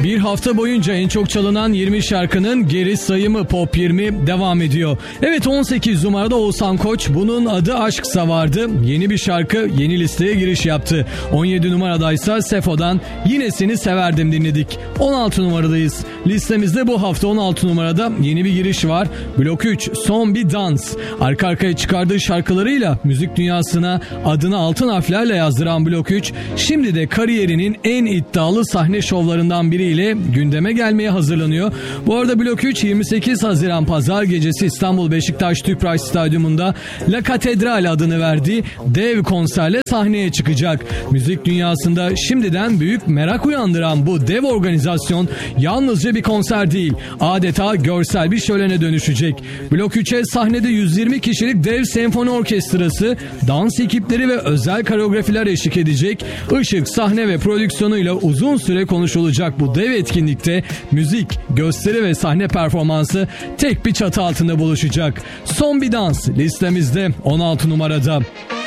Bir hafta boyunca en çok çalınan 20 şarkının geri sayımı Pop 20 devam ediyor. Evet, 18 numarada Oğuzhan Koç, Bunun Adı Aşksa vardı. Yeni bir şarkı yeni listeye giriş yaptı. 17 numaradaysa Sefo'dan Yine Seni Severdim dinledik. 16 numaradayız. Listemizde bu hafta 16 numarada yeni bir giriş var. Blok 3 Son Bir Dans. Arka arkaya çıkardığı şarkılarıyla müzik dünyasına adını altın harflerle yazdıran Blok 3 şimdi de kariyerinin en iddialı sahne şovlarından biriyle gündeme gelmeye hazırlanıyor. Bu arada Blok 3 28 Haziran Pazar gecesi İstanbul Beşiktaş Tüpraş Stadyumunda La Catedral adını verdiği dev konserle sahneye çıkacak. Müzik dünyasında şimdiden büyük merak uyandıran bu dev organizasyon yalnızca bir konser değil, adeta görsel bir şölene dönüşecek. Blok 3'e sahnede 120 kişilik dev senfoni orkestrası, dans ekipleri ve özel koreografiler eşlik edecek. Işık, sahne ve prodüksiyonuyla uzun süre konuşulacak bu dev etkinlikte müzik, gösteri ve sahne performansı tek bir çatı altında buluşacak. Son Bir Dans listemizde 16 numarada.